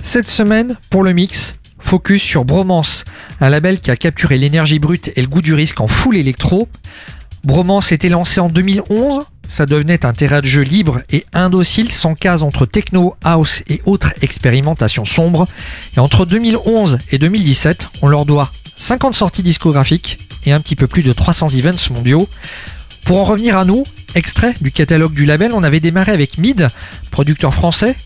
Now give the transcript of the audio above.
Cette semaine, pour le mix, focus sur Bromance, un label qui a capturé l'énergie brute et le goût du risque en full électro. Bromance était lancé en 2011, ça devenait un terrain de jeu libre et indocile sans case entre techno, house et autres expérimentations sombres. Et entre 2011 et 2017, on leur doit 50 sorties discographiques et un petit peu plus de 300 events mondiaux. Pour en revenir à nous, extrait du catalogue du label, on avait démarré avec Mid, producteur français